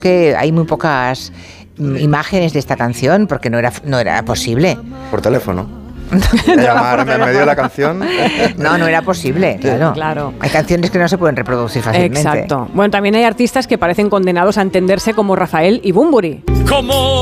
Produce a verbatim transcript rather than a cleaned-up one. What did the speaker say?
que hay muy pocas mm, imágenes de esta canción porque no era, no era posible. Por teléfono. Llamar en medio de la canción. No, no era posible, claro. Claro. Hay canciones que no se pueden reproducir fácilmente. Exacto. Bueno, también hay artistas que parecen condenados a entenderse como Rafael y Bunbury. Como